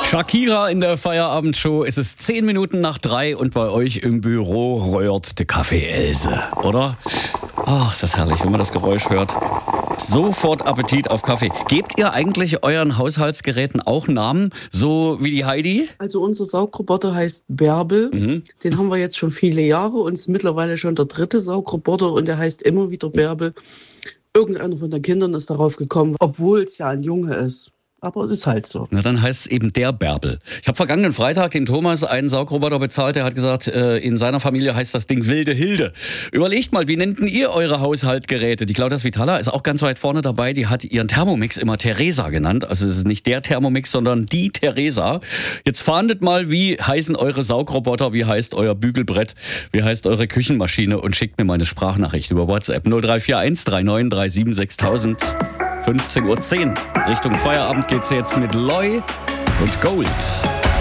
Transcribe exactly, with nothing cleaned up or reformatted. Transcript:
Shakira in der Feierabendshow. Es ist zehn Minuten nach drei und bei euch im Büro röhrt der Kaffee Else, oder? Ach, ist das herrlich, wenn man das Geräusch hört. Sofort Appetit auf Kaffee. Gebt ihr eigentlich euren Haushaltsgeräten auch Namen, so wie die Heidi? Also unser Saugroboter heißt Bärbel. Mhm. Den haben wir jetzt schon viele Jahre und ist mittlerweile schon der dritte Saugroboter und der heißt immer wieder Bärbel. Irgendeiner von den Kindern ist darauf gekommen, obwohl es ja ein Junge ist. Aber es ist halt so. Na, dann heißt es eben der Bärbel. Ich habe vergangenen Freitag den Thomas einen Saugroboter bezahlt. Der hat gesagt, äh, in seiner Familie heißt das Ding Wilde Hilde. Überlegt mal, wie nennt denn ihr eure Haushaltgeräte? Die Claudia Svitala ist auch ganz weit vorne dabei. Die hat ihren Thermomix immer Theresa genannt. Also es ist nicht der Thermomix, sondern die Theresa. Jetzt fahndet mal, wie heißen eure Saugroboter? Wie heißt euer Bügelbrett? Wie heißt eure Küchenmaschine? Und schickt mir mal eine Sprachnachricht über WhatsApp null drei vier eins drei neun drei sieben sechs null null null. fünfzehn Uhr zehn. Richtung Feierabend geht's jetzt mit Loy und Gold.